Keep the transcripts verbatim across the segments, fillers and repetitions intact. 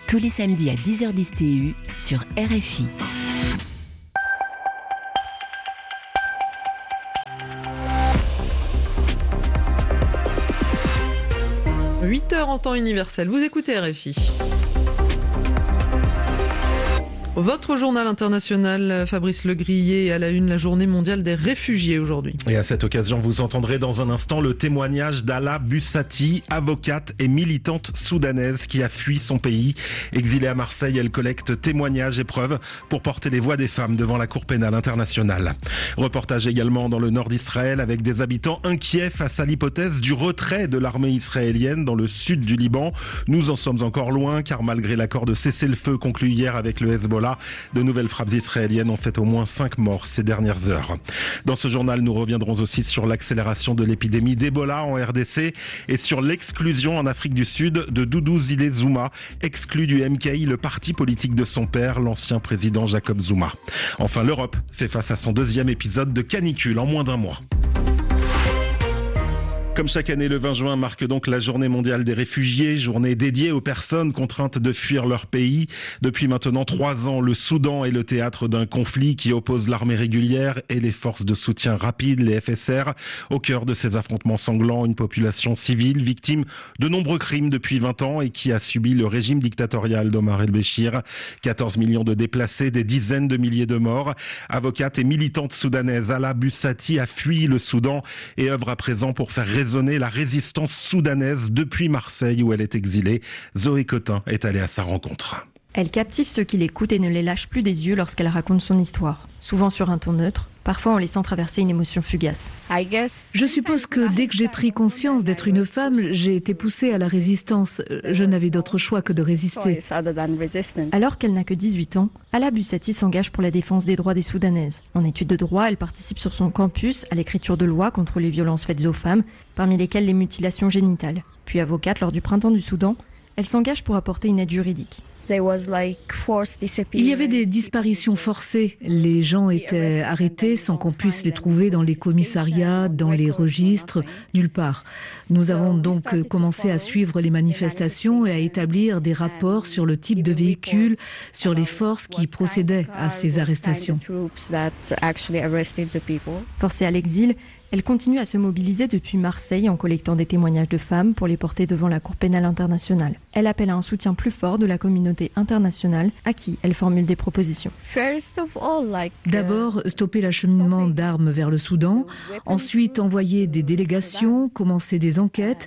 Tous les samedis à dix heures dix T U sur R F I. huit heures en temps universel, vous écoutez R F I. Votre journal international, Fabrice Legrillet, à la une, la journée mondiale des réfugiés aujourd'hui. Et à cette occasion, vous entendrez dans un instant le témoignage d'Ala Bussati, avocate et militante soudanaise qui a fui son pays. Exilée à Marseille, elle collecte témoignages et preuves pour porter les voix des femmes devant la Cour pénale internationale. Reportage également dans le nord d'Israël avec des habitants inquiets face à l'hypothèse du retrait de l'armée israélienne dans le sud du Liban. Nous en sommes encore loin car malgré l'accord de cessez-le-feu conclu hier avec le Hezbollah, de nouvelles frappes israéliennes ont fait au moins cinq morts ces dernières heures. Dans ce journal, nous reviendrons aussi sur l'accélération de l'épidémie d'Ebola en R D C et sur l'exclusion en Afrique du Sud de Doudou Zile Zouma, exclu du M K I, le parti politique de son père, l'ancien président Jacob Zouma. Enfin, l'Europe fait face à son deuxième épisode de canicule en moins d'un mois. Comme chaque année, le vingt juin marque donc la journée mondiale des réfugiés, journée dédiée aux personnes contraintes de fuir leur pays. Depuis maintenant trois ans, le Soudan est le théâtre d'un conflit qui oppose l'armée régulière et les forces de soutien rapide, les F S R. Au cœur de ces affrontements sanglants, une population civile victime de nombreux crimes depuis vingt ans et qui a subi le régime dictatorial d'Omar el-Béchir. quatorze millions de déplacés, des dizaines de milliers de morts. Avocate et militante soudanaise, Ala Bussati a fui le Soudan et œuvre à présent pour faire résonner la résistance soudanaise depuis Marseille où elle est exilée. Zoé Cotin est allée à sa rencontre. Elle captive ceux qui l'écoutent et ne les lâche plus des yeux lorsqu'elle raconte son histoire. Souvent sur un ton neutre, parfois en laissant traverser une émotion fugace. Je suppose que dès que j'ai pris conscience d'être une femme, j'ai été poussée à la résistance. Je n'avais d'autre choix que de résister. Alors qu'elle n'a que dix-huit ans, Ala Bussati s'engage pour la défense des droits des Soudanaises. En études de droit, elle participe sur son campus à l'écriture de lois contre les violences faites aux femmes, parmi lesquelles les mutilations génitales. Puis avocate lors du printemps du Soudan, elle s'engage pour apporter une aide juridique. Il y avait des disparitions forcées. Les gens étaient arrêtés sans qu'on puisse les trouver dans les commissariats, dans les registres, nulle part. Nous avons donc commencé à suivre les manifestations et à établir des rapports sur le type de véhicule, sur les forces qui procédaient à ces arrestations. Forcée à l'exil, elle continue à se mobiliser depuis Marseille en collectant des témoignages de femmes pour les porter devant la Cour pénale internationale. Elle appelle à un soutien plus fort de la communauté internationale à qui elle formule des propositions. D'abord, stopper l'acheminement d'armes vers le Soudan, ensuite envoyer des délégations, commencer des enquêtes.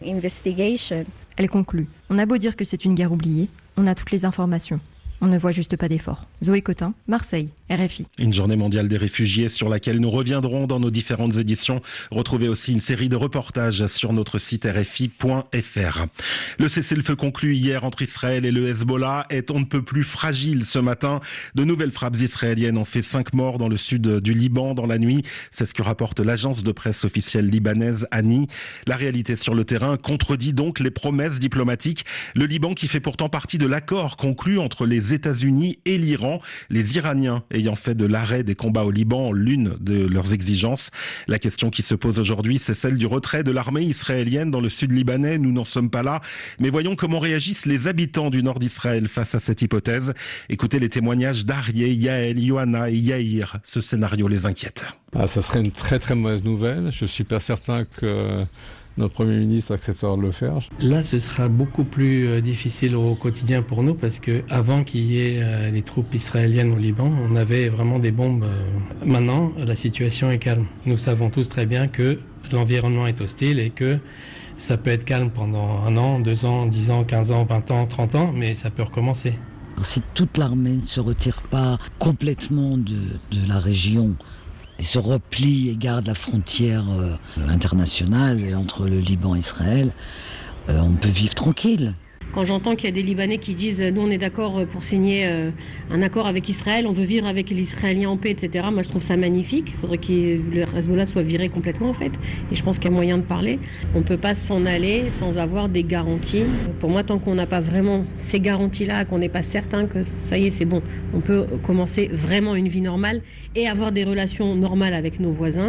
Elle conclut. On a beau dire que c'est une guerre oubliée, on a toutes les informations. On ne voit juste pas d'effort. Zoé Cotin, Marseille, R F I. Une journée mondiale des réfugiés sur laquelle nous reviendrons dans nos différentes éditions. Retrouvez aussi une série de reportages sur notre site r f i point f r. Le cessez-le-feu conclu hier entre Israël et le Hezbollah est on ne peut plus fragile ce matin. De nouvelles frappes israéliennes ont fait cinq morts dans le sud du Liban dans la nuit. C'est ce que rapporte l'agence de presse officielle libanaise Ani. La réalité sur le terrain contredit donc les promesses diplomatiques. Le Liban qui fait pourtant partie de l'accord conclu entre les États-Unis et l'Iran, les Iraniens ayant fait de l'arrêt des combats au Liban l'une de leurs exigences. La question qui se pose aujourd'hui, c'est celle du retrait de l'armée israélienne dans le sud libanais. Nous n'en sommes pas là, mais voyons comment réagissent les habitants du nord d'Israël face à cette hypothèse. Écoutez les témoignages d'Arié, Yael, Yohanna et Yair. Ce scénario les inquiète. Ah, ça serait une très très mauvaise nouvelle. Je suis pas certain que notre Premier ministre acceptera de le faire. Là, ce sera beaucoup plus euh, difficile au quotidien pour nous parce que avant qu'il y ait euh, des troupes israéliennes au Liban, on avait vraiment des bombes. Euh. Maintenant, la situation est calme. Nous savons tous très bien que l'environnement est hostile et que ça peut être calme pendant un an, deux ans, dix ans, quinze ans, vingt ans, trente ans, mais ça peut recommencer. Si toute l'armée ne se retire pas complètement de, de la région, et se replie et garde la frontière euh, internationale entre le Liban et Israël, euh, on peut vivre tranquille. Quand j'entends qu'il y a des Libanais qui disent « nous on est d'accord pour signer euh, un accord avec Israël, on veut vivre avec les Israéliens en paix, et cetera » Moi je trouve ça magnifique. Il faudrait que le Hezbollah soit viré complètement en fait. Et je pense qu'il y a moyen de parler. On ne peut pas s'en aller sans avoir des garanties. Pour moi, tant qu'on n'a pas vraiment ces garanties-là, qu'on n'est pas certain que ça y est, c'est bon, on peut commencer vraiment une vie normale et avoir des relations normales avec nos voisins,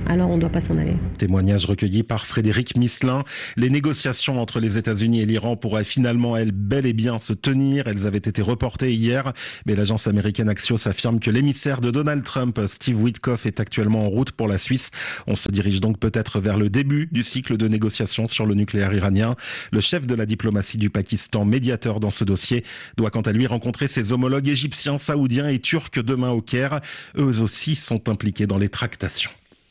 alors on ne doit pas s'en aller. Témoignage recueilli par Frédéric Misselin. Les négociations entre les États-Unis et l'Iran pourraient finalement, elles, bel et bien se tenir. Elles avaient été reportées hier, mais l'agence américaine Axios affirme que l'émissaire de Donald Trump, Steve Witkoff, est actuellement en route pour la Suisse. On se dirige donc peut-être vers le début du cycle de négociations sur le nucléaire iranien. Le chef de la diplomatie du Pakistan, médiateur dans ce dossier, doit quant à lui rencontrer ses homologues égyptiens, saoudiens et turcs demain au Caire. Eux aussi sont impliqués dans les tractations.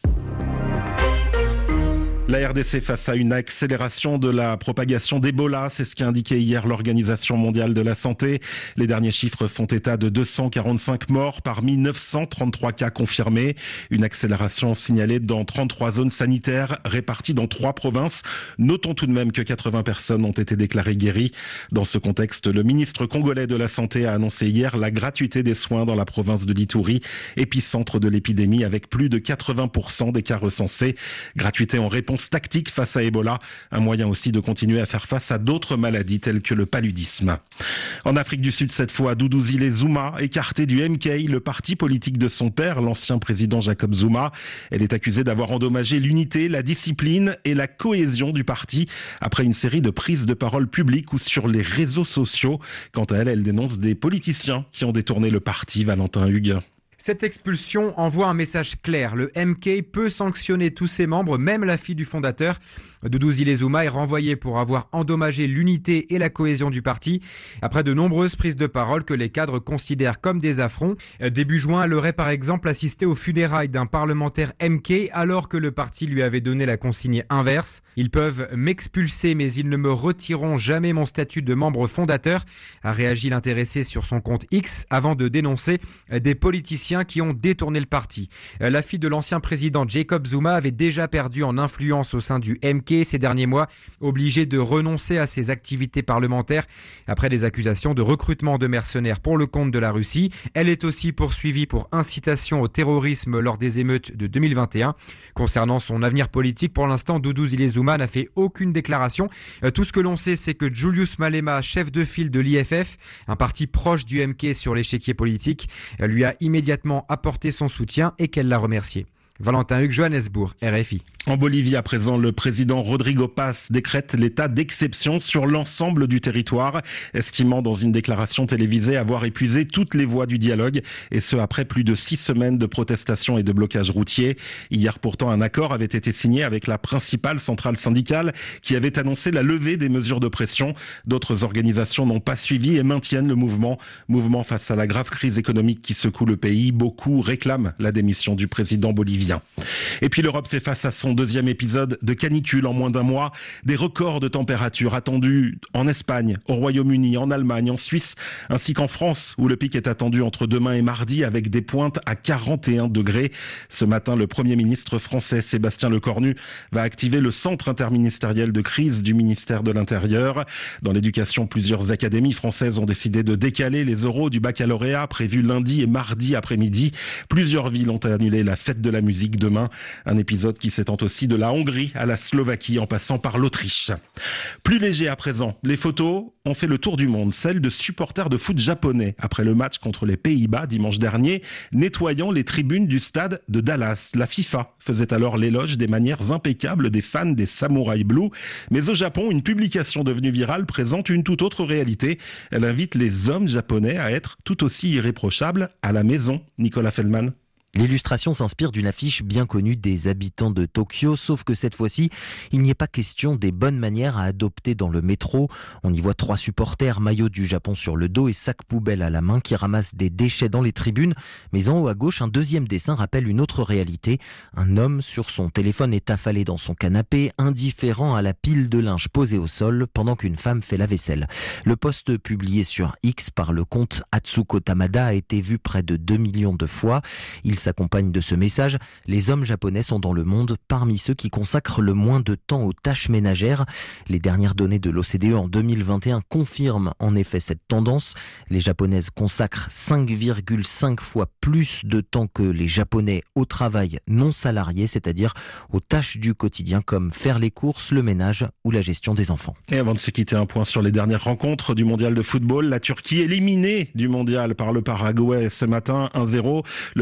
La R D C face à une accélération de la propagation d'Ebola, c'est ce qu'a indiqué hier l'Organisation mondiale de la santé. Les derniers chiffres font état de deux cent quarante-cinq morts parmi neuf cent trente-trois cas confirmés. Une accélération signalée dans trente-trois zones sanitaires réparties dans trois provinces. Notons tout de même que quatre-vingts personnes ont été déclarées guéries. Dans ce contexte, le ministre congolais de la Santé a annoncé hier la gratuité des soins dans la province de l'Ituri, épicentre de l'épidémie avec plus de quatre-vingts pour cent des cas recensés. Gratuité en réponse tactique face à Ebola, un moyen aussi de continuer à faire face à d'autres maladies telles que le paludisme. En Afrique du Sud, cette fois, Duduzile Zuma, écarté du M K, le parti politique de son père, l'ancien président Jacob Zuma. Elle est accusée d'avoir endommagé l'unité, la discipline et la cohésion du parti après une série de prises de parole publiques ou sur les réseaux sociaux. Quant à elle, elle dénonce des politiciens qui ont détourné le parti. Valentin Hugues. Cette expulsion envoie un message clair. Le M K peut sanctionner tous ses membres, même la fille du fondateur. Duduzile Zuma est renvoyé pour avoir endommagé l'unité et la cohésion du parti, après de nombreuses prises de parole que les cadres considèrent comme des affronts. Début juin, elle aurait par exemple assisté aux funérailles d'un parlementaire M K alors que le parti lui avait donné la consigne inverse. Ils peuvent m'expulser, mais ils ne me retireront jamais mon statut de membre fondateur, a réagi l'intéressé sur son compte X avant de dénoncer des politiciens qui ont détourné le parti. La fille de l'ancien président Jacob Zuma avait déjà perdu en influence au sein du M K ces derniers mois, obligée de renoncer à ses activités parlementaires après des accusations de recrutement de mercenaires pour le compte de la Russie. Elle est aussi poursuivie pour incitation au terrorisme lors des émeutes de deux mille vingt et un. Concernant son avenir politique, pour l'instant, Duduzile Zuma n'a fait aucune déclaration. Tout ce que l'on sait, c'est que Julius Malema, chef de file de l'I F F, un parti proche du M K sur l'échiquier politique, lui a immédiatement apporté son soutien et qu'elle l'a remercié. Valentin Hugues, Johannesburg, R F I. En Bolivie, à présent, le président Rodrigo Paz décrète l'état d'exception sur l'ensemble du territoire, estimant dans une déclaration télévisée avoir épuisé toutes les voies du dialogue, et ce après plus de six semaines de protestations et de blocages routiers. Hier, pourtant, un accord avait été signé avec la principale centrale syndicale qui avait annoncé la levée des mesures de pression. D'autres organisations n'ont pas suivi et maintiennent le mouvement. Mouvement face à la grave crise économique qui secoue le pays. Beaucoup réclament la démission du président bolivien. Et puis l'Europe fait face à son deuxième épisode de canicule en moins d'un mois. Des records de température attendus en Espagne, au Royaume-Uni, en Allemagne, en Suisse, ainsi qu'en France, où le pic est attendu entre demain et mardi avec des pointes à quarante et un degrés. Ce matin, le Premier ministre français Sébastien Lecornu va activer le centre interministériel de crise du ministère de l'Intérieur. Dans l'éducation, plusieurs académies françaises ont décidé de décaler les oraux du baccalauréat prévus lundi et mardi après-midi. Plusieurs villes ont annulé la fête de la musique demain. Un épisode qui s'étend aussi de la Hongrie à la Slovaquie en passant par l'Autriche. Plus léger à présent, les photos ont fait le tour du monde. Celles de supporters de foot japonais après le match contre les Pays-Bas dimanche dernier, nettoyant les tribunes du stade de Dallas. La FIFA faisait alors l'éloge des manières impeccables des fans des Samurai Blue. Mais au Japon, une publication devenue virale présente une toute autre réalité. Elle invite les hommes japonais à être tout aussi irréprochables à la maison. Nicolas Feldman. L'illustration s'inspire d'une affiche bien connue des habitants de Tokyo, sauf que cette fois-ci, il n'y est pas question des bonnes manières à adopter dans le métro. On y voit trois supporters, maillot du Japon sur le dos et sac poubelle à la main qui ramassent des déchets dans les tribunes. Mais en haut à gauche, un deuxième dessin rappelle une autre réalité. Un homme sur son téléphone est affalé dans son canapé, indifférent à la pile de linge posée au sol pendant qu'une femme fait la vaisselle. Le post publié sur X par le compte Atsuko Tamada a été vu près de deux millions de fois. Il s'accompagne de ce message. Les hommes japonais sont dans le monde parmi ceux qui consacrent le moins de temps aux tâches ménagères. Les dernières données de l'O C D E en deux mille vingt et un confirment en effet cette tendance. Les japonaises consacrent cinq virgule cinq fois plus de temps que les japonais au travail non salarié, c'est-à-dire aux tâches du quotidien comme faire les courses, le ménage ou la gestion des enfants. Et avant de se quitter, un point sur les dernières rencontres du mondial de football. La Turquie éliminée du mondial par le Paraguay ce matin, un zéro. Le Brésil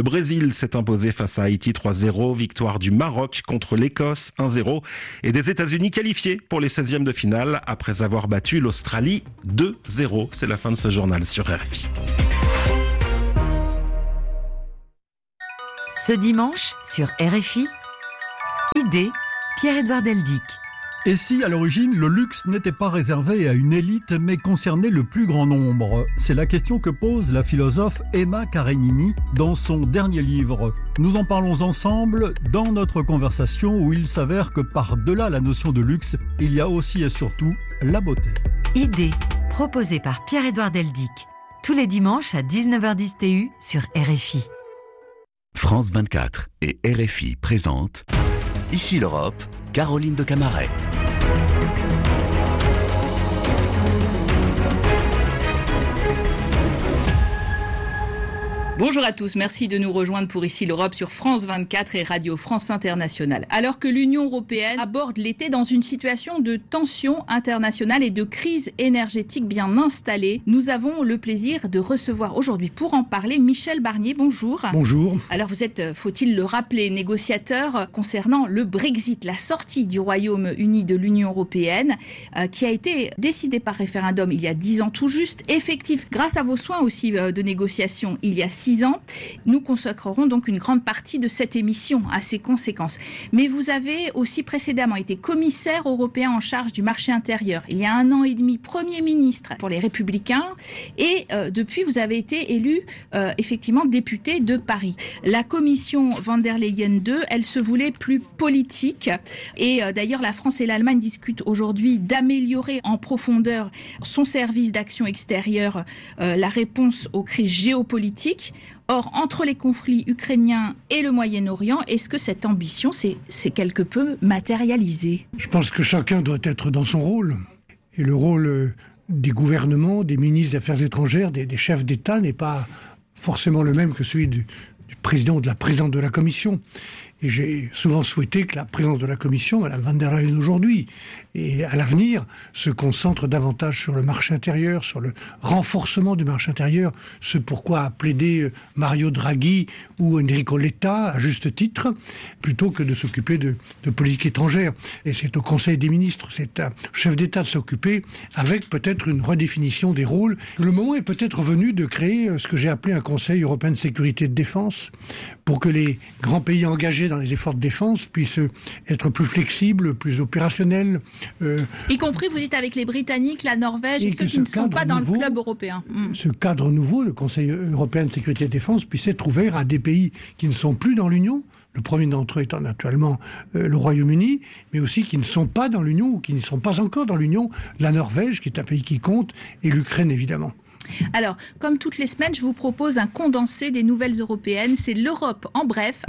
l'Israël s'est imposé face à Haïti trois zéro. Victoire du Maroc contre l'Écosse un zéro. Et des États-Unis qualifiés pour les seizièmes de finale après avoir battu l'Australie deux zéro. C'est la fin de ce journal sur R F I. Ce dimanche, sur R F I, idée, Pierre-Édouard Deldic. Et si, à l'origine, le luxe n'était pas réservé à une élite, mais concernait le plus grand nombre? C'est la question que pose la philosophe Emma Karenini dans son dernier livre. Nous en parlons ensemble dans notre conversation où il s'avère que par-delà la notion de luxe, il y a aussi et surtout la beauté. Idée, proposée par Pierre-Édouard Deldic. Tous les dimanches à dix-neuf heures dix T U sur R F I. France vingt-quatre et R F I présentent Ici l'Europe, Caroline de Camaret. Bonjour à tous, merci de nous rejoindre pour Ici l'Europe sur France vingt-quatre et Radio France Internationale. Alors que l'Union européenne aborde l'été dans une situation de tension internationale et de crise énergétique bien installée, nous avons le plaisir de recevoir aujourd'hui pour en parler Michel Barnier. Bonjour. Bonjour. Alors vous êtes, faut-il le rappeler, négociateur concernant le Brexit, la sortie du Royaume-Uni de l'Union européenne, euh, qui a été décidée par référendum il y a dix ans tout juste, effectif grâce à vos soins aussi euh, de négociation il y a six ans. Nous consacrerons donc une grande partie de cette émission à ces conséquences. Mais vous avez aussi précédemment été commissaire européen en charge du marché intérieur. Il y a un an et demi, Premier ministre pour les Républicains. Et euh, depuis, vous avez été élu euh, effectivement député de Paris. La commission von der Leyen deux, elle se voulait plus politique. Et euh, d'ailleurs, la France et l'Allemagne discutent aujourd'hui d'améliorer en profondeur son service d'action extérieure, euh, la réponse aux crises géopolitiques. Or, entre les conflits ukrainiens et le Moyen-Orient, est-ce que cette ambition s'est, s'est quelque peu matérialisée? Je pense que chacun doit être dans son rôle. Et le rôle des gouvernements, des ministres des Affaires étrangères, des, des chefs d'État n'est pas forcément le même que celui du, du président ou de la présidente de la Commission. Et j'ai souvent souhaité que la présidente de la Commission, Mme von der Leyen aujourd'hui, et à l'avenir, se concentre davantage sur le marché intérieur, sur le renforcement du marché intérieur, ce pourquoi a plaidé Mario Draghi ou Enrico Letta, à juste titre, plutôt que de s'occuper de, de politique étrangère. Et c'est au Conseil des ministres, c'est à chef d'État de s'occuper, avec peut-être une redéfinition des rôles. Le moment est peut-être venu de créer ce que j'ai appelé un Conseil européen de sécurité et de défense, pour que les grands pays engagés dans les efforts de défense puissent être plus flexibles, plus opérationnels. Euh, y compris, vous dites, avec les Britanniques, la Norvège et, et ceux qui ne sont pas dans nouveau, le club européen. Mm. Ce cadre nouveau, le Conseil européen de sécurité et de défense, puisse être ouvert à des pays qui ne sont plus dans l'Union, le premier d'entre eux étant naturellement euh, le Royaume-Uni, mais aussi qui ne sont pas dans l'Union ou qui ne sont pas encore dans l'Union, la Norvège, qui est un pays qui compte, et l'Ukraine, évidemment. Alors, comme toutes les semaines, je vous propose un condensé des nouvelles européennes. C'est l'Europe en bref.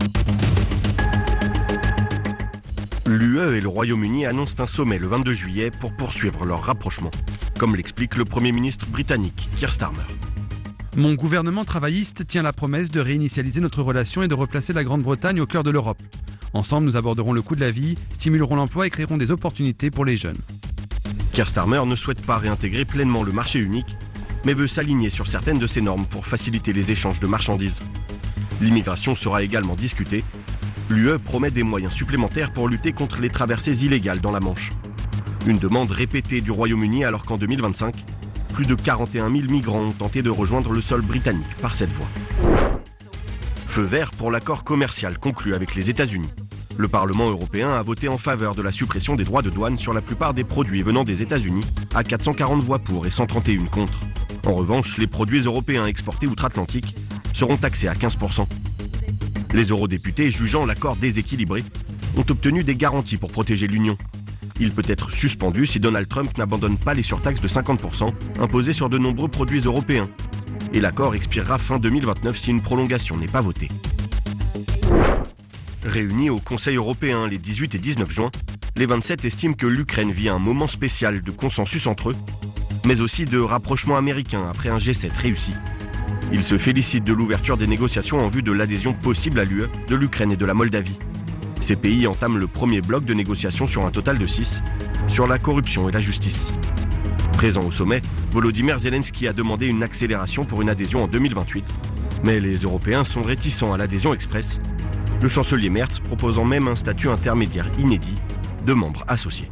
L'U E et le Royaume-Uni annoncent un sommet le vingt-deux juillet pour poursuivre leur rapprochement, comme l'explique le Premier ministre britannique Keir Starmer. Mon gouvernement travailliste tient la promesse de réinitialiser notre relation et de replacer la Grande-Bretagne au cœur de l'Europe. Ensemble, nous aborderons le coût de la vie, stimulerons l'emploi et créerons des opportunités pour les jeunes. Keir Starmer ne souhaite pas réintégrer pleinement le marché unique, mais veut s'aligner sur certaines de ses normes pour faciliter les échanges de marchandises. L'immigration sera également discutée. L'U E promet des moyens supplémentaires pour lutter contre les traversées illégales dans la Manche. Une demande répétée du Royaume-Uni alors qu'en deux mille vingt-cinq, plus de quarante et un mille migrants ont tenté de rejoindre le sol britannique par cette voie. Feu vert pour l'accord commercial conclu avec les États-Unis. Le Parlement européen a voté en faveur de la suppression des droits de douane sur la plupart des produits venant des États-Unis, à quatre cent quarante voix pour et cent trente et un contre. En revanche, les produits européens exportés outre-Atlantique seront taxés à quinze pour cent. Les eurodéputés, jugeant l'accord déséquilibré, ont obtenu des garanties pour protéger l'Union. Il peut être suspendu si Donald Trump n'abandonne pas les surtaxes de cinquante pour cent imposées sur de nombreux produits européens. Et l'accord expirera fin deux mille vingt-neuf si une prolongation n'est pas votée. Réunis au Conseil européen les dix-huit et dix-neuf juin, les vingt-sept estiment que l'Ukraine vit un moment spécial de consensus entre eux, mais aussi de rapprochement américain après un G sept réussi. Ils se félicitent de l'ouverture des négociations en vue de l'adhésion possible à l'U E de l'Ukraine et de la Moldavie. Ces pays entament le premier bloc de négociations sur un total de six, sur la corruption et la justice. Présent au sommet, Volodymyr Zelensky a demandé une accélération pour une adhésion en deux mille vingt-huit, Mais les Européens sont réticents à l'adhésion express, le chancelier Merz proposant même un statut intermédiaire inédit de membres associés.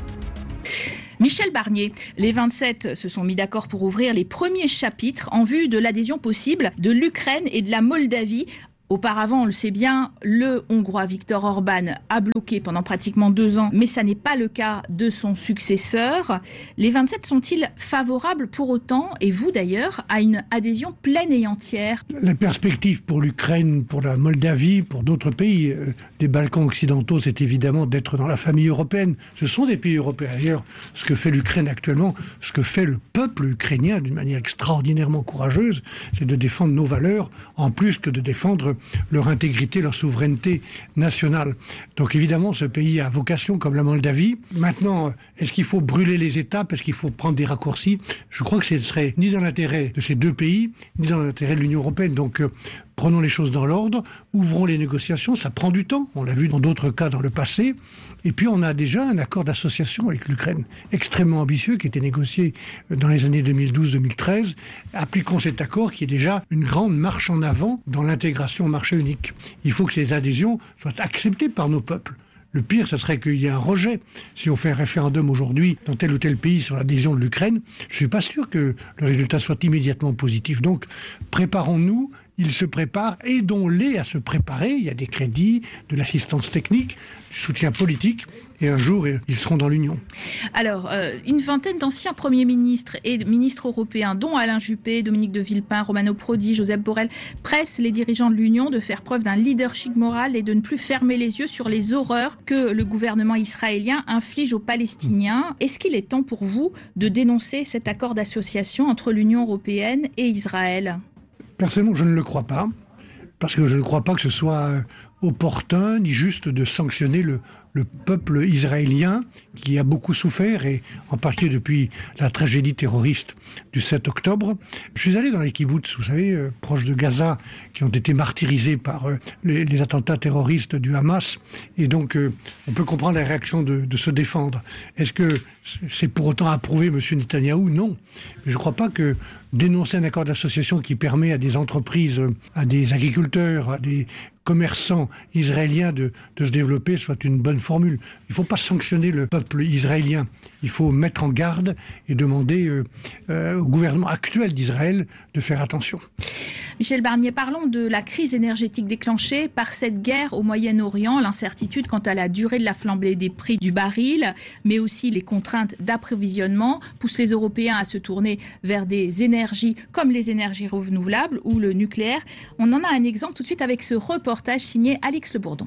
Michel Barnier, les vingt-sept se sont mis d'accord pour ouvrir les premiers chapitres en vue de l'adhésion possible de l'Ukraine et de la Moldavie. Auparavant, on le sait bien, le Hongrois Viktor Orban a bloqué pendant pratiquement deux ans, mais ça n'est pas le cas de son successeur. Les vingt-sept sont-ils favorables pour autant, et vous d'ailleurs, à une adhésion pleine et entière ? La perspective pour l'Ukraine, pour la Moldavie, pour d'autres pays euh, des Balkans occidentaux, c'est évidemment d'être dans la famille européenne. Ce sont des pays européens. D'ailleurs, ce que fait l'Ukraine actuellement, ce que fait le peuple ukrainien d'une manière extraordinairement courageuse, c'est de défendre nos valeurs, en plus que de défendre leur intégrité, leur souveraineté nationale. Donc évidemment, ce pays a vocation comme la Moldavie. Maintenant, est-ce qu'il faut brûler les étapes ? Est-ce qu'il faut prendre des raccourcis ? Je crois que ce ne serait ni dans l'intérêt de ces deux pays, ni dans l'intérêt de l'Union européenne. Donc euh, prenons les choses dans l'ordre, ouvrons les négociations, ça prend du temps, on l'a vu dans d'autres cas dans le passé. Et puis on a déjà un accord d'association avec l'Ukraine, extrêmement ambitieux, qui a été négocié dans les années deux mille douze deux mille treize. Appliquons cet accord qui est déjà une grande marche en avant dans l'intégration au marché unique. Il faut que ces adhésions soient acceptées par nos peuples. Le pire, ce serait qu'il y ait un rejet. Si on fait un référendum aujourd'hui dans tel ou tel pays sur l'adhésion de l'Ukraine, je ne suis pas sûr que le résultat soit immédiatement positif. Donc, préparons-nous, ils se préparent, aidons-les à se préparer. Il y a des crédits, de l'assistance technique, du soutien politique, et un jour, ils seront dans l'Union. Alors, euh, une vingtaine d'anciens premiers ministres et ministres européens, dont Alain Juppé, Dominique de Villepin, Romano Prodi, Josep Borrell, pressent les dirigeants de l'Union de faire preuve d'un leadership moral et de ne plus fermer les yeux sur les horreurs que le gouvernement israélien inflige aux Palestiniens. Est-ce qu'il est temps pour vous de dénoncer cet accord d'association entre l'Union européenne et Israël ? Personnellement, je ne le crois pas, parce que je ne crois pas que ce soit opportun ni juste de sanctionner le, le peuple israélien qui a beaucoup souffert, et en particulier depuis la tragédie terroriste du sept octobre. Je suis allé dans les kibboutz, vous savez, euh, proches de Gaza, qui ont été martyrisés par euh, les, les attentats terroristes du Hamas, et donc euh, on peut comprendre la réaction de, de se défendre. Est-ce que c'est pour autant approuver M. Netanyahou ? Non. Mais je ne crois pas que dénoncer un accord d'association qui permet à des entreprises, à des agriculteurs, à des commerçants israéliens de, de se développer soit une bonne formule. Il ne faut pas sanctionner le peuple israélien. Il faut mettre en garde et demander euh, euh, au gouvernement actuel d'Israël de faire attention. Michel Barnier, parlons de la crise énergétique déclenchée par cette guerre au Moyen-Orient, l'incertitude quant à la durée de la flambée des prix du baril, mais aussi les contraintes d'approvisionnement poussent les Européens à se tourner vers des énergies comme les énergies renouvelables ou le nucléaire. On en a un exemple tout de suite avec ce reportage signé Alix Le Bourdon.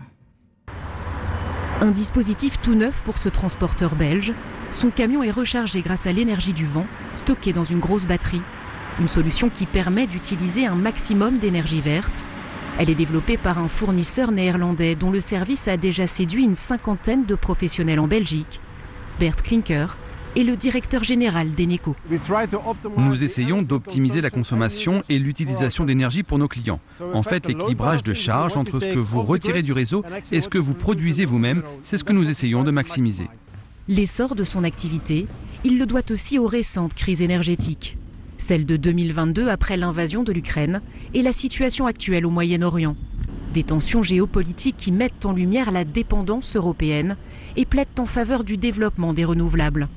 Un dispositif tout neuf pour ce transporteur belge. Son camion est rechargé grâce à l'énergie du vent, stockée dans une grosse batterie. Une solution qui permet d'utiliser un maximum d'énergie verte. Elle est développée par un fournisseur néerlandais dont le service a déjà séduit une cinquantaine de professionnels en Belgique. Bert Klinker est le directeur général d'Eneco. Nous essayons d'optimiser la consommation et l'utilisation d'énergie pour nos clients. En fait, l'équilibrage de charge entre ce que vous retirez du réseau et ce que vous produisez vous-même, c'est ce que nous essayons de maximiser. L'essor de son activité, il le doit aussi aux récentes crises énergétiques. Celle de deux mille vingt-deux après l'invasion de l'Ukraine et la situation actuelle au Moyen-Orient. Des tensions géopolitiques qui mettent en lumière la dépendance européenne et plaident en faveur du développement des renouvelables.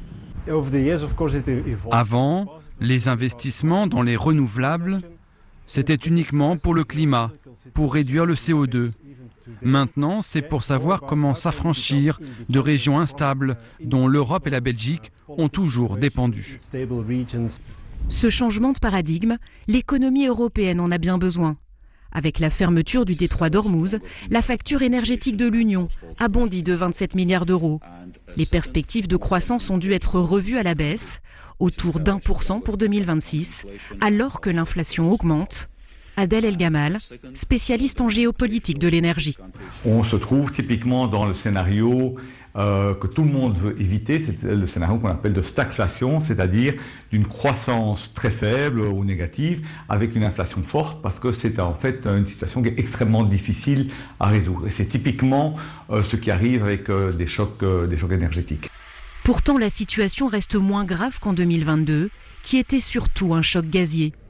Avant, les investissements dans les renouvelables, c'était uniquement pour le climat, pour réduire le C O deux. Maintenant, c'est pour savoir comment s'affranchir de régions instables dont l'Europe et la Belgique ont toujours dépendu. Ce changement de paradigme, l'économie européenne en a bien besoin. Avec la fermeture du détroit d'Ormuz, la facture énergétique de l'Union a bondi de vingt-sept milliards d'euros. Les perspectives de croissance ont dû être revues à la baisse, autour d'un pour cent pour deux mille vingt-six, alors que l'inflation augmente. Adel El Gamal, spécialiste en géopolitique de l'énergie. On se trouve typiquement dans le scénario euh, que tout le monde veut éviter, c'est le scénario qu'on appelle de stagflation, c'est-à-dire d'une croissance très faible ou négative avec une inflation forte, parce que c'est en fait une situation qui est extrêmement difficile à résoudre. Et c'est typiquement euh, ce qui arrive avec euh, des chocs, euh, des chocs énergétiques. Pourtant, la situation reste moins grave qu'en deux mille vingt-deux, qui était surtout un choc gazier.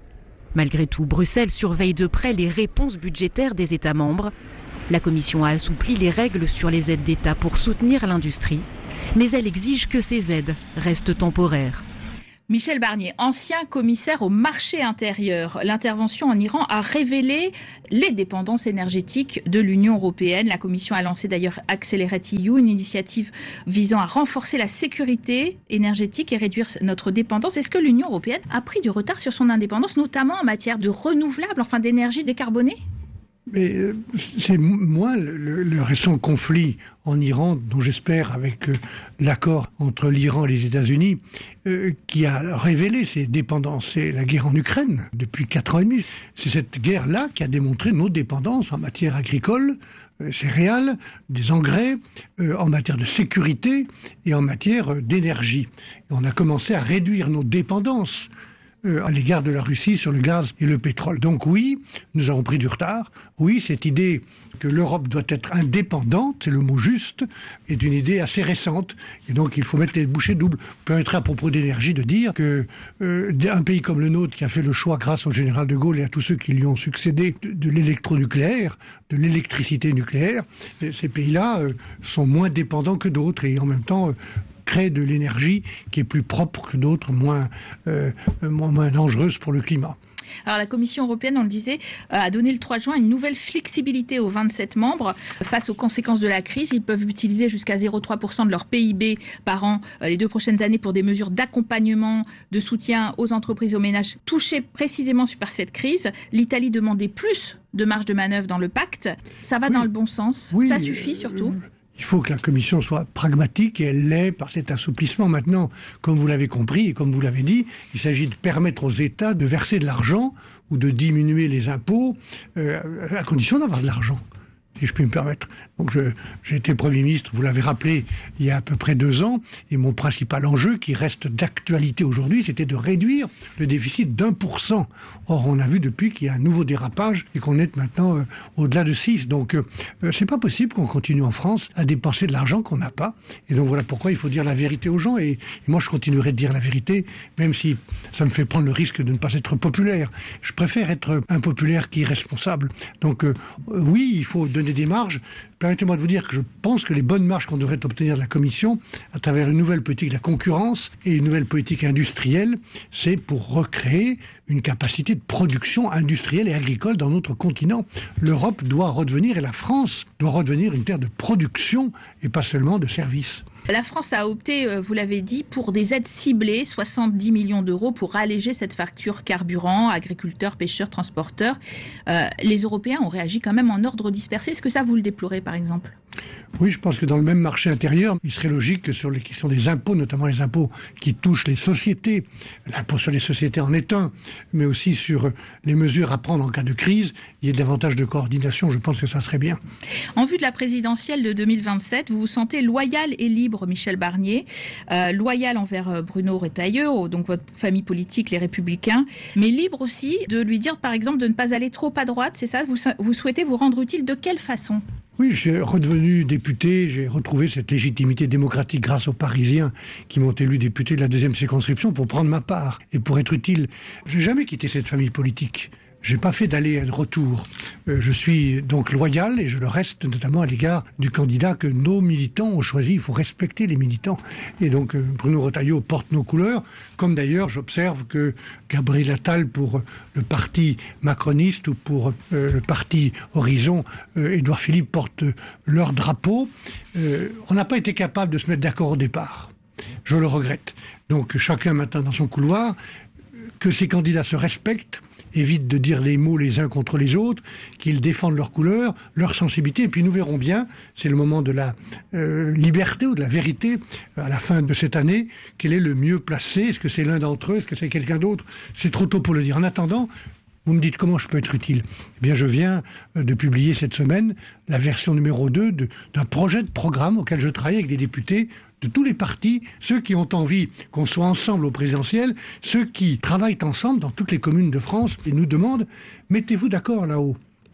Malgré tout, Bruxelles surveille de près les réponses budgétaires des États membres. La Commission a assoupli les règles sur les aides d'État pour soutenir l'industrie, mais elle exige que ces aides restent temporaires. Michel Barnier, ancien commissaire au marché intérieur, l'intervention en Iran a révélé les dépendances énergétiques de l'Union européenne. La Commission a lancé d'ailleurs Accelerate E U, une initiative visant à renforcer la sécurité énergétique et réduire notre dépendance. Est-ce que l'Union européenne a pris du retard sur son indépendance, notamment en matière de renouvelables, enfin d'énergie décarbonée ? Mais euh, c'est moins le, le, le récent conflit en Iran, dont j'espère avec euh, l'accord entre l'Iran et les États-Unis, euh, qui a révélé ces dépendances. C'est la guerre en Ukraine depuis quatre ans et demi. C'est cette guerre-là qui a démontré nos dépendances en matière agricole, euh, céréales, des engrais, euh, en matière de sécurité et en matière euh, d'énergie. Et on a commencé à réduire nos dépendances Euh, à l'égard de la Russie sur le gaz et le pétrole. Donc oui, nous avons pris du retard. Oui, cette idée que l'Europe doit être indépendante, c'est le mot juste, est une idée assez récente. Et donc il faut mettre les bouchées doubles. Vous permettrez à propos d'énergie de dire que euh, un pays comme le nôtre, qui a fait le choix grâce au général de Gaulle et à tous ceux qui lui ont succédé de, de l'électronucléaire, de l'électricité nucléaire, ces pays-là euh, sont moins dépendants que d'autres et en même temps euh, créent de l'énergie qui est plus propre que d'autres, moins, euh, moins, moins dangereuse pour le climat. Alors la Commission européenne, on le disait, a donné le trois juin une nouvelle flexibilité aux vingt-sept membres face aux conséquences de la crise. Ils peuvent utiliser jusqu'à zéro virgule trois pour cent de leur P I B par an les deux prochaines années pour des mesures d'accompagnement, de soutien aux entreprises et aux ménages touchés précisément par cette crise. L'Italie demandait plus de marge de manœuvre dans le pacte. Ça va oui. dans le bon sens. Oui, ça suffit surtout. Euh... Il faut que la Commission soit pragmatique et elle l'est par cet assouplissement. Maintenant, comme vous l'avez compris et comme vous l'avez dit, il s'agit de permettre aux États de verser de l'argent ou de diminuer les impôts euh, à condition d'avoir de l'argent, si je puis me permettre. Donc je, j'ai été Premier ministre, vous l'avez rappelé, il y a à peu près deux ans, et mon principal enjeu, qui reste d'actualité aujourd'hui, c'était de réduire le déficit d'un pour cent. Or, on a vu depuis qu'il y a un nouveau dérapage et qu'on est maintenant euh, au-delà de six. Donc, euh, c'est pas possible qu'on continue en France à dépenser de l'argent qu'on n'a pas. Et donc voilà pourquoi il faut dire la vérité aux gens. Et, et moi, je continuerai de dire la vérité, même si ça me fait prendre le risque de ne pas être populaire. Je préfère être impopulaire qu'irresponsable. Donc, euh, oui, il faut donner des marges. Permettez-moi de vous dire que je pense que les bonnes marges qu'on devrait obtenir de la Commission, à travers une nouvelle politique de la concurrence et une nouvelle politique industrielle, c'est pour recréer une capacité de production industrielle et agricole dans notre continent. L'Europe doit redevenir, et la France doit redevenir une terre de production et pas seulement de services. La France a opté, vous l'avez dit, pour des aides ciblées, soixante-dix millions d'euros pour alléger cette facture carburant, agriculteurs, pêcheurs, transporteurs. Euh, les Européens ont réagi quand même en ordre dispersé. Est-ce que ça, vous le déplorez, par exemple ? Oui, je pense que dans le même marché intérieur, il serait logique que sur les questions des impôts, notamment les impôts qui touchent les sociétés, l'impôt sur les sociétés en est un, mais aussi sur les mesures à prendre en cas de crise, il y ait davantage de coordination. Je pense que ça serait bien. En vue de la présidentielle de deux mille vingt-sept, vous vous sentez loyal et libre, Michel Barnier, euh, loyal envers Bruno Retailleau, donc votre famille politique, les Républicains, mais libre aussi de lui dire, par exemple, de ne pas aller trop à droite, c'est ça ? Vous, vous souhaitez vous rendre utile de quelle façon ? Oui, j'ai redevenu député, j'ai retrouvé cette légitimité démocratique grâce aux Parisiens qui m'ont élu député de la deuxième circonscription pour prendre ma part et pour être utile. J'ai jamais quitté cette famille politique. J'ai pas fait d'aller et de retour. Euh, je suis donc loyal et je le reste notamment à l'égard du candidat que nos militants ont choisi. Il faut respecter les militants. Et donc euh, Bruno Retailleau porte nos couleurs, comme d'ailleurs j'observe que Gabriel Attal pour le parti macroniste ou pour euh, le parti Horizon, euh, Édouard Philippe porte leur drapeau. Euh, on n'a pas été capable de se mettre d'accord au départ. Je le regrette. Donc chacun maintenant dans son couloir, que ces candidats se respectent, évitent de dire les mots les uns contre les autres, qu'ils défendent leur couleur, leur sensibilité, et puis nous verrons bien, c'est le moment de la euh, liberté ou de la vérité, à la fin de cette année, quel est le mieux placé, est-ce que c'est l'un d'entre eux, est-ce que c'est quelqu'un d'autre, c'est trop tôt pour le dire. En attendant, vous me dites comment je peux être utile. Eh bien, je viens de publier cette semaine la version numéro deux de, d'un projet de programme auquel je travaille avec des députés de tous les partis, ceux qui ont envie qu'on soit ensemble au présidentiel, ceux qui travaillent ensemble dans toutes les communes de France et nous demandent, mettez-vous d'accord là-haut.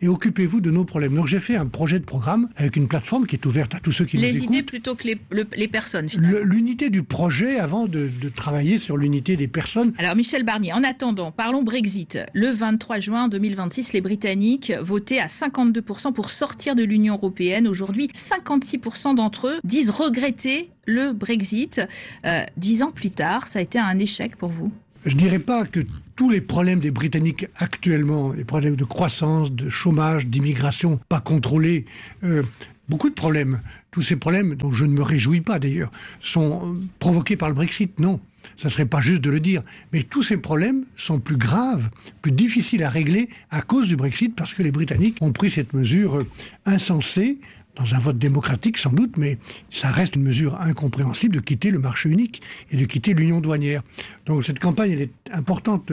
et occupez-vous de nos problèmes. Donc j'ai fait un projet de programme avec une plateforme qui est ouverte à tous ceux qui les nous écoutent. Les idées plutôt que les, le, les personnes, finalement. Le, l'unité du projet avant de, de travailler sur l'unité des personnes. Alors Michel Barnier, en attendant, parlons Brexit. Le vingt-trois juin deux mille vingt-six, les Britanniques votaient à cinquante-deux pour cent pour sortir de l'Union européenne. Aujourd'hui, cinquante-six pour cent d'entre eux disent regretter le Brexit. Euh, dix ans plus tard, ça a été un échec pour vous? Je dirais pas que tous les problèmes des Britanniques actuellement, les problèmes de croissance, de chômage, d'immigration pas contrôlée, euh, beaucoup de problèmes, tous ces problèmes, dont je ne me réjouis pas d'ailleurs, sont provoqués par le Brexit. Non, ça serait pas juste de le dire. Mais tous ces problèmes sont plus graves, plus difficiles à régler à cause du Brexit, parce que les Britanniques ont pris cette mesure insensée, dans un vote démocratique sans doute, mais ça reste une mesure incompréhensible de quitter le marché unique et de quitter l'union douanière. Donc cette campagne, elle est importante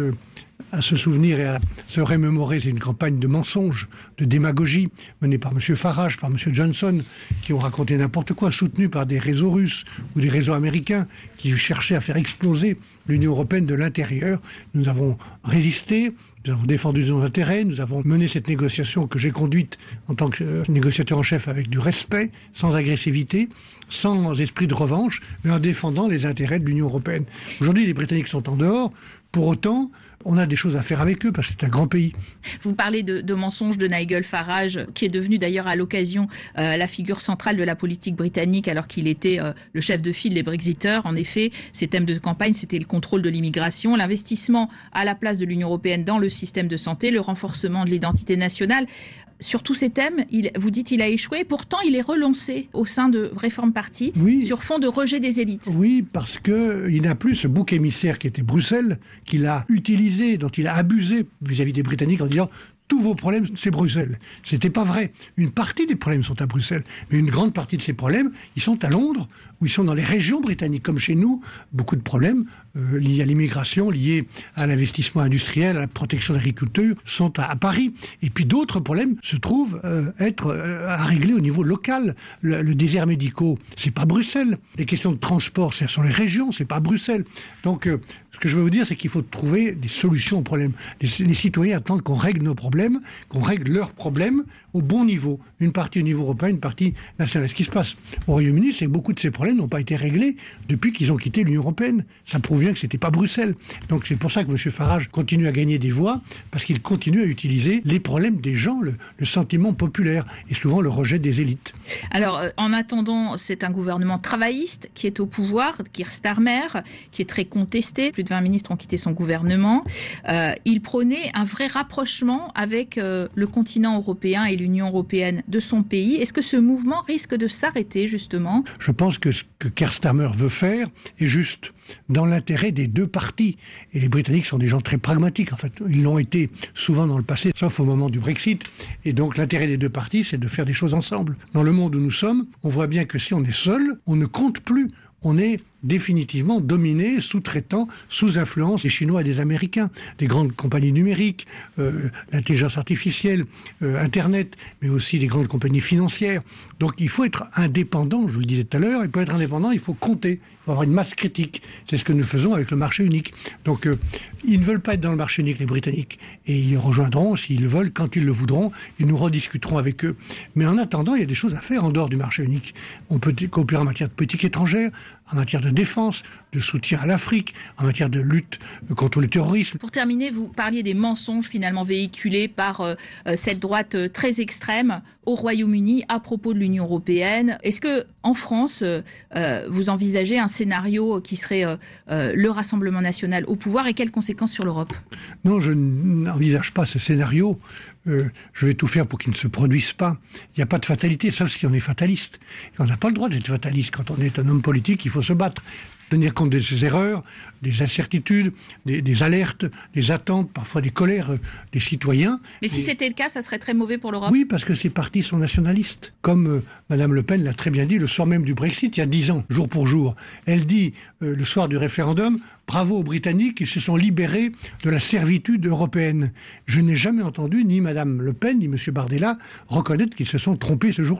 à se souvenir et à se remémorer. C'est une campagne de mensonges, de démagogie, menée par M. Farage, par M. Johnson, qui ont raconté n'importe quoi, soutenus par des réseaux russes ou des réseaux américains qui cherchaient à faire exploser l'Union européenne de l'intérieur. Nous avons résisté, nous avons défendu nos intérêts, nous avons mené cette négociation que j'ai conduite en tant que négociateur en chef avec du respect, sans agressivité, sans esprit de revanche, mais en défendant les intérêts de l'Union européenne. Aujourd'hui, les Britanniques sont en dehors. Pour autant, on a des choses à faire avec eux parce que c'est un grand pays. Vous parlez de, de mensonges de Nigel Farage, qui est devenu d'ailleurs à l'occasion euh, la figure centrale de la politique britannique alors qu'il était euh, le chef de file des Brexiteurs. En effet, ses thèmes de campagne, c'était le contrôle de l'immigration, l'investissement à la place de l'Union européenne dans le système de santé, le renforcement de l'identité nationale. Sur tous ces thèmes, il, vous dites qu'il a échoué. Pourtant, il est relancé au sein de Reform Party oui. sur fond de rejet des élites. Oui, parce qu'il n'a plus ce bouc émissaire qui était Bruxelles, qu'il a utilisé, dont il a abusé vis-à-vis des Britanniques en disant tous vos problèmes, c'est Bruxelles. C'était pas vrai. Une partie des problèmes sont à Bruxelles, mais une grande partie de ces problèmes, ils sont à Londres, ou ils sont dans les régions britanniques. Comme chez nous, beaucoup de problèmes euh, liés à l'immigration, liés à l'investissement industriel, à la protection de l'agriculture, sont à, à Paris. Et puis d'autres problèmes se trouvent euh, être euh, à régler au niveau local. Le, le désert médical, c'est pas Bruxelles. Les questions de transport, ce sont les régions, c'est pas Bruxelles. Donc, euh, ce que je veux vous dire, c'est qu'il faut trouver des solutions aux problèmes. Les, les citoyens attendent qu'on règle nos problèmes, qu'on règle leurs problèmes au bon niveau. Une partie au niveau européen, une partie nationale. Ce qui se passe au Royaume-Uni, c'est que beaucoup de ces problèmes n'ont pas été réglés depuis qu'ils ont quitté l'Union européenne. Ça prouve bien que c'était pas Bruxelles. Donc c'est pour ça que M. Farage continue à gagner des voix, parce qu'il continue à utiliser les problèmes des gens, le, le sentiment populaire et souvent le rejet des élites. Alors, euh, en attendant, c'est un gouvernement travailliste qui est au pouvoir, Keir Starmer, qui est très contesté. Plus de vingt ministres ont quitté son gouvernement. Euh, il prônait un vrai rapprochement avec euh, le continent européen et l'Union européenne de son pays. Est-ce que ce mouvement risque de s'arrêter, justement ? Je pense que ce que Keir Starmer veut faire est juste dans l'intérêt des deux parties. Et les Britanniques sont des gens très pragmatiques. En fait, ils l'ont été souvent dans le passé, sauf au moment du Brexit. Et donc, l'intérêt des deux parties, c'est de faire des choses ensemble. Dans le monde où nous sommes, on voit bien que si on est seul, on ne compte plus. On est définitivement dominé, sous-traitant, sous influence des Chinois et des Américains, des grandes compagnies numériques, euh, l'intelligence artificielle, euh, Internet, mais aussi les grandes compagnies financières. Donc il faut être indépendant, je vous le disais tout à l'heure, et pour être indépendant, il faut compter, il faut avoir une masse critique. C'est ce que nous faisons avec le marché unique. Donc euh, ils ne veulent pas être dans le marché unique, les Britanniques, et ils rejoindront, s'ils le veulent, quand ils le voudront, et nous rediscuterons avec eux. Mais en attendant, il y a des choses à faire en dehors du marché unique. On peut coopérer en matière de politique étrangère, en matière de défense, de soutien à l'Afrique, en matière de lutte contre le terrorisme. Pour terminer, vous parliez des mensonges finalement véhiculés par euh, cette droite euh, très extrême au Royaume-Uni à propos de l'Union européenne. Est-ce que en France, euh, euh, vous envisagez un scénario qui serait euh, euh, le Rassemblement national au pouvoir et quelles conséquences sur l'Europe ? Non, je n'envisage pas ce scénario. Euh, je vais tout faire pour qu'il ne se produise pas. Il n'y a pas de fatalité, sauf si on est fataliste. Et on n'a pas le droit d'être fataliste. Quand on est un homme politique, il faut se battre. Tenir compte des erreurs, des incertitudes, des, des alertes, des attentes, parfois des colères des citoyens. Mais si et... c'était le cas, ça serait très mauvais pour l'Europe. Oui, parce que ces partis sont nationalistes. Comme euh, Mme Le Pen l'a très bien dit le soir même du Brexit, il y a dix ans, jour pour jour. Elle dit, euh, le soir du référendum, bravo aux Britanniques, ils se sont libérés de la servitude européenne. Je n'ai jamais entendu ni Mme Le Pen, ni M. Bardella reconnaître qu'ils se sont trompés ce jour-là.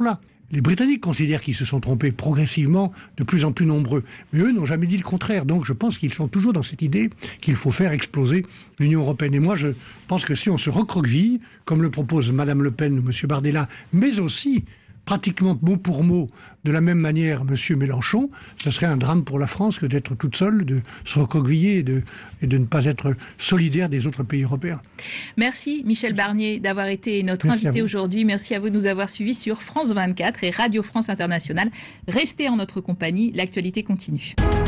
Les Britanniques considèrent qu'ils se sont trompés progressivement, de plus en plus nombreux. Mais eux n'ont jamais dit le contraire. Donc je pense qu'ils sont toujours dans cette idée qu'il faut faire exploser l'Union européenne. Et moi, je pense que si on se recroqueville, comme le propose Madame Le Pen ou Monsieur Bardella, mais aussi pratiquement mot pour mot, de la même manière, M. Mélenchon, ce serait un drame pour la France que d'être toute seule, de se recroqueviller et de, et de ne pas être solidaire des autres pays européens. Merci Michel Barnier d'avoir été notre Merci invité aujourd'hui. Merci à vous de nous avoir suivis sur France vingt-quatre et Radio France Internationale. Restez en notre compagnie, l'actualité continue.